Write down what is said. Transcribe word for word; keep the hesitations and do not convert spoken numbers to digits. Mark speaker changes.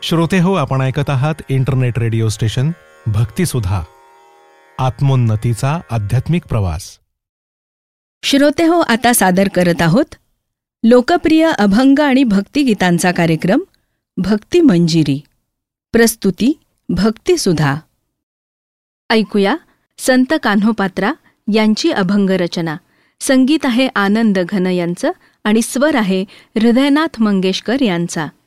Speaker 1: श्रोते हो, आपण ऐकत आहात इंटरनेट रेडिओ स्टेशन भक्तिसुधा, आत्मोन्नतीचा आध्यात्मिक प्रवास.
Speaker 2: श्रोते हो, आता सादर करत आहोत लोकप्रिय अभंग आणि भक्तिगीतांचा कार्यक्रम भक्ती मंजिरी. प्रस्तुती भक्तिसुधा. ऐकूया संत कान्होपात्रा यांची अभंग रचना. संगीत आहे आनंद घन यांचं आणि स्वर आहे हृदयनाथ मंगेशकर यांचा.